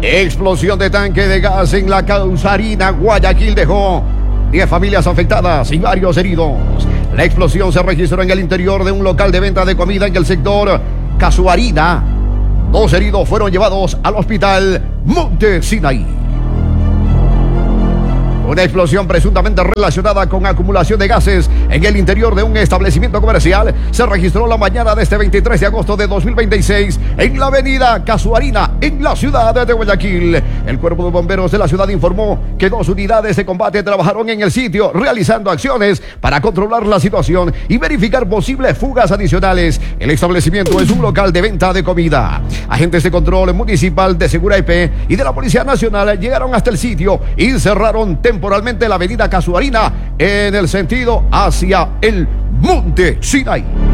Explosión de tanque de gas en la Casuarina, Guayaquil, dejó 10 familias afectadas y varios heridos. La explosión se registró en el interior de un local de venta de comida en el sector Casuarina. 2 heridos fueron llevados al hospital Monte Sinaí. Una explosión presuntamente relacionada con acumulación de gases en el interior de un establecimiento comercial se registró la mañana de este 23 de agosto de 2026 en la avenida Casuarina, en la ciudad de Guayaquil. El cuerpo de bomberos de la ciudad informó que 2 unidades de combate trabajaron en el sitio realizando acciones para controlar la situación y verificar posibles fugas adicionales. El establecimiento es un local de venta de comida. Agentes de control municipal de Segura-IP y de la Policía Nacional llegaron hasta el sitio y cerraron temporalmente la avenida Casuarina en el sentido hacia el Monte Sinaí.